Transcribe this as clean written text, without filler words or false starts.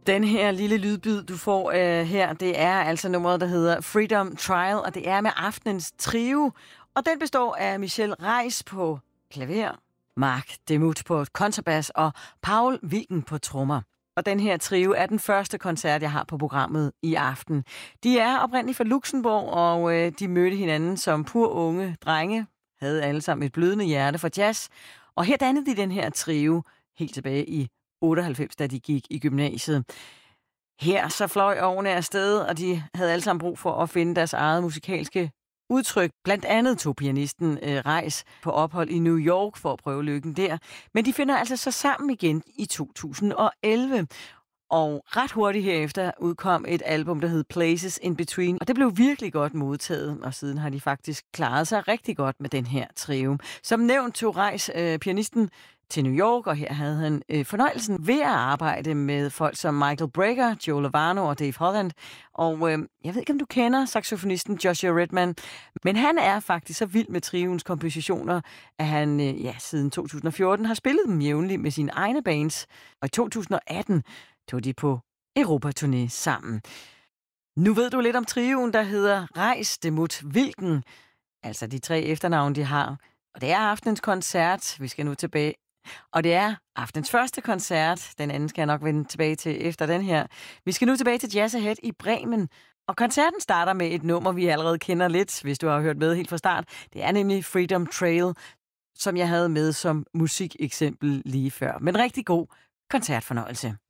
Den her lille lydbid, du får her, det er altså nummeret, der hedder Freedom Trial, og det er med aftenens trio. Og den består af Michelle Reis på klaver, Mark Demuth på kontrabas og Paul Wilken på trommer. Og den her trio er den første koncert, jeg har på programmet i aften. De er oprindeligt fra Luxembourg, og de mødte hinanden som pur unge drenge, havde alle sammen et blødende hjerte for jazz. Og her dannede de den her trio helt tilbage i 98, da de gik i gymnasiet. Her så fløj årene afsted, og de havde alle sammen brug for at finde deres eget musikalske udtryk. Blandt andet tog pianisten Reis på ophold i New York for at prøve lykken der. Men de finder altså så sammen igen i 2011. Og ret hurtigt herefter udkom et album, der hed Places in Between. Og det blev virkelig godt modtaget, og siden har de faktisk klaret sig rigtig godt med den her trio. Som nævnt tog Reis pianisten til New York, og her havde han fornøjelsen ved at arbejde med folk som Michael Brecker, Joe Lovano og Dave Holland. Og jeg ved ikke, om du kender saxofonisten Joshua Redman, men han er faktisk så vild med trioens kompositioner, at han siden 2014 har spillet dem jævnligt med sine egne bands. Og i 2018 tog de på Europaturné sammen. Nu ved du lidt om trioen, der hedder Reis, Demuth, Wilken. Altså de 3 efternavne, de har. Og det er aftenens koncert. Vi skal nu tilbage. Og det er aftens første koncert. Den anden skal jeg nok vende tilbage til efter den her. Vi skal nu tilbage til Jazz Ahead i Bremen. Og koncerten starter med et nummer, vi allerede kender lidt, hvis du har hørt med helt fra start. Det er nemlig Freedom Trail, som jeg havde med som musikeksempel lige før. Men rigtig god koncertfornøjelse.